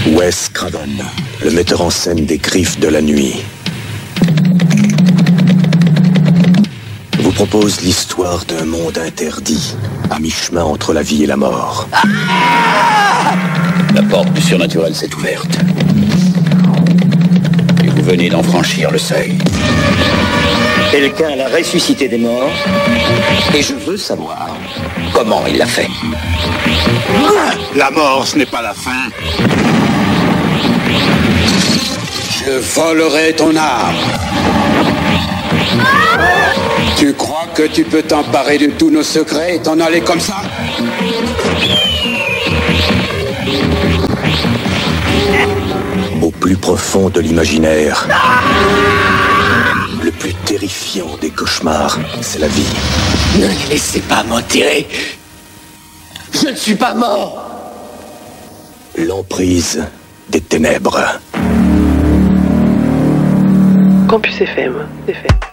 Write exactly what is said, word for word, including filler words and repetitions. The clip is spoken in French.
Wes Craven, le metteur en scène des Griffes de la Nuit, vous propose l'histoire d'un monde interdit, à mi-chemin entre la vie et la mort. Ah! La porte du surnaturel s'est ouverte. Et vous venez d'en franchir le seuil. Quelqu'un l'a ressuscité des morts, et je veux savoir comment il l'a fait. La mort, ce n'est pas la fin. Je volerai ton âme. Tu crois que tu peux t'emparer de tous nos secrets et t'en aller comme ça? Au plus profond de l'imaginaire, le plus terrifiant des cauchemars, c'est la vie. Ne les laissez pas m'enterrer. Je ne suis pas mort. L'emprise des ténèbres. Campus F M, c'est fait.